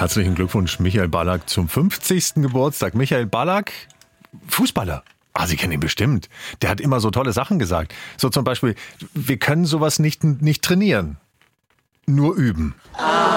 Herzlichen Glückwunsch, Michael Ballack, zum 50. Geburtstag. Michael Ballack, Fußballer. Ah, Sie kennen ihn bestimmt. Der hat immer so tolle Sachen gesagt. So zum Beispiel, wir können sowas nicht trainieren, nur üben.